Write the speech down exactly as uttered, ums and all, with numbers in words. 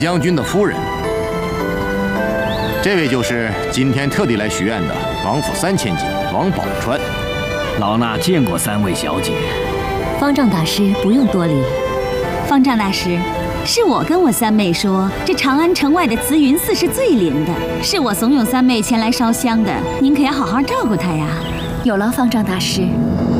将军的夫人。这位就是今天特地来许愿的王府三千金王宝钏。 老衲见过三位小姐。 方丈大师不用多礼。 方丈大师，是我跟我三妹说，这长安城外的慈云寺是最灵的，是我怂恿三妹前来烧香的，您可要好好照顾她呀。 有劳方丈大师。